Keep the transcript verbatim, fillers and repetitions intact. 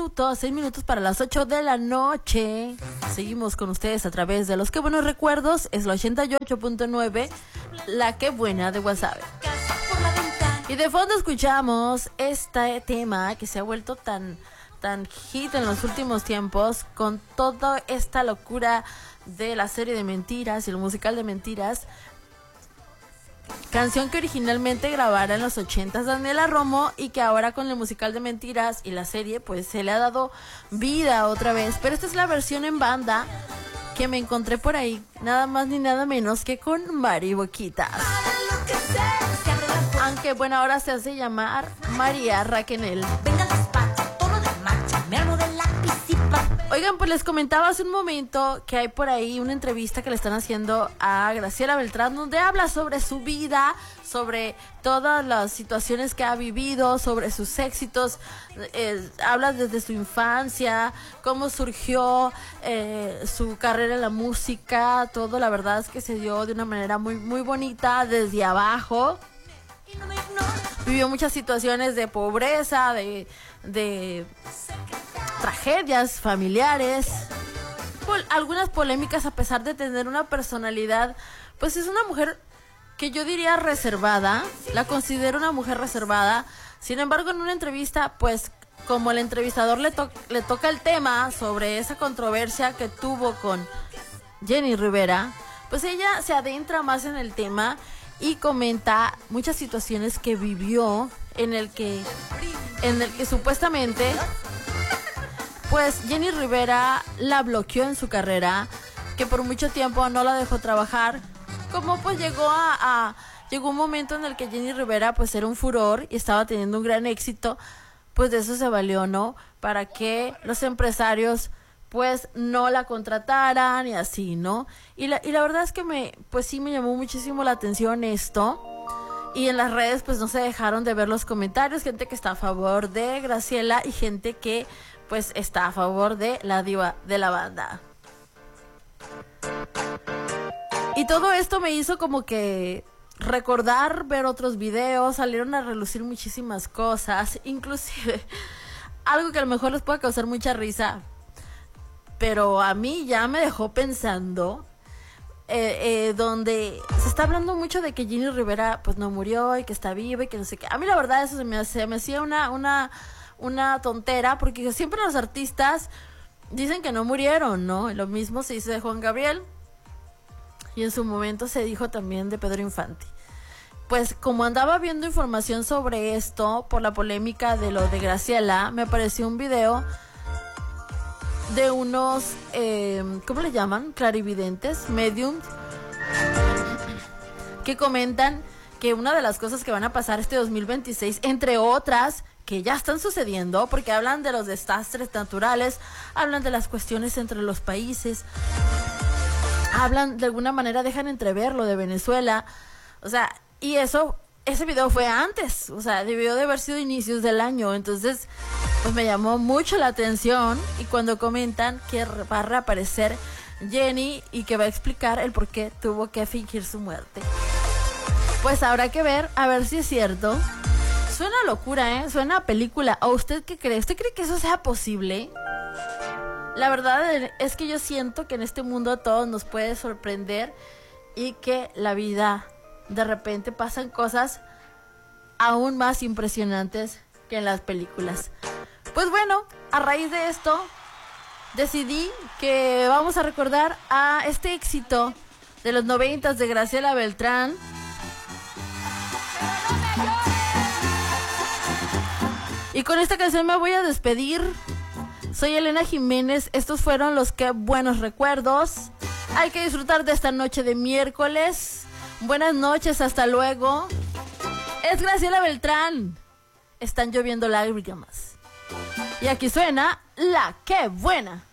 minutos, seis minutos para las ocho de la noche. Seguimos con ustedes a través de los Qué Buenos Recuerdos. Es la ochenta y ocho punto nueve, la Qué Buena de WhatsApp. Y de fondo escuchamos este tema que se ha vuelto tan, tan hit en los últimos tiempos, con toda esta locura de la serie de Mentiras y el musical de Mentiras. Canción que originalmente grabara en los ochentas Daniela Romo y que ahora con el musical de Mentiras y la serie pues se le ha dado vida otra vez. Pero esta es la versión en banda que me encontré por ahí, nada más ni nada menos que con Mari Boquitas. Aunque bueno, ahora se hace llamar María Raquenel. Venga despacho, todo de marcha, me armo de lápiz y papel. Oigan, pues les comentaba hace un momento que hay por ahí una entrevista que le están haciendo a Graciela Beltrán, donde habla sobre su vida, sobre todas las situaciones que ha vivido, sobre sus éxitos, eh, habla desde su infancia, cómo surgió eh, su carrera en la música, todo la verdad es que se dio de una manera muy, muy bonita, desde abajo. Vivió muchas situaciones de pobreza, de, de tragedias familiares, pol- algunas polémicas, a pesar de tener una personalidad, pues es una mujer que yo diría reservada, la considero una mujer reservada. Sin embargo, en una entrevista, pues como el entrevistador le, to- le toca el tema sobre esa controversia que tuvo con Jenny Rivera, pues ella se adentra más en el tema y comenta muchas situaciones que vivió en el que en el que supuestamente pues Jenny Rivera la bloqueó en su carrera, que por mucho tiempo no la dejó trabajar, como pues llegó a, a llegó un momento en el que Jenny Rivera pues era un furor y estaba teniendo un gran éxito, pues de eso se valió, ¿no? Para que los empresarios pues no la contrataran y así, ¿no? Y la, y la verdad es que me, pues sí me llamó muchísimo la atención esto. Y en las redes pues no se dejaron de ver los comentarios, gente que está a favor de Graciela y gente que pues está a favor de la diva de la banda. Y todo esto me hizo como que recordar, ver otros videos, salieron a relucir muchísimas cosas, inclusive algo que a lo mejor les pueda causar mucha risa, pero a mí ya me dejó pensando, eh, eh, donde se está hablando mucho de que Jenny Rivera pues no murió y que está viva y que no sé qué. A mí la verdad eso se me, se me hacía una, una, una tontera, porque siempre los artistas dicen que no murieron, ¿no? Lo mismo se dice de Juan Gabriel y en su momento se dijo también de Pedro Infante. Pues como andaba viendo información sobre esto por la polémica de lo de Graciela, me apareció un video de unos, eh, ¿cómo le llaman? Clarividentes, mediums, que comentan que una de las cosas que van a pasar este dos mil veintiséis, entre otras, que ya están sucediendo, porque hablan de los desastres naturales, hablan de las cuestiones entre los países, hablan de alguna manera, dejan entrever lo de Venezuela, o sea, y eso, ese video fue antes, o sea, debió de haber sido inicios del año, entonces pues me llamó mucho la atención. Y cuando comentan que va a reaparecer Jenny y que va a explicar el por qué tuvo que fingir su muerte, pues habrá que ver, a ver si es cierto. Suena locura, ¿eh? Suena a película. ¿O usted qué cree? ¿Usted cree que eso sea posible? La verdad es que yo siento que en este mundo a todos nos puede sorprender y que la vida, de repente pasan cosas aún más impresionantes que en las películas. Pues bueno, a raíz de esto decidí que vamos a recordar a este éxito de los noventas de Graciela Beltrán. Y con esta canción me voy a despedir. Soy Elena Jiménez, estos fueron los Qué Buenos Recuerdos. Hay que disfrutar de esta noche de miércoles. Buenas noches, hasta luego. Es Graciela Beltrán. Están lloviendo lágrimas. Y aquí suena la Qué Buena.